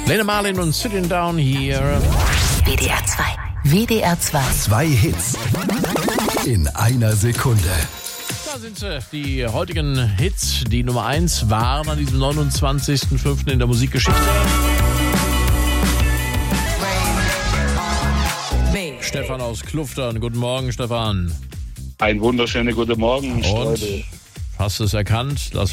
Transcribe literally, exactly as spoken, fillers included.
Lena Marlin und Sitting Down Here. W D R zwei. W D R zwei. Zwei Hits in einer Sekunde. Da sind sie, die heutigen Hits, die Nummer eins waren an diesem neunundzwanzigsten fünften in der Musikgeschichte. Stefan aus Kluftern. Guten Morgen, Stefan. Ein wunderschöner guten Morgen, Und Leute. hast du es erkannt? Lass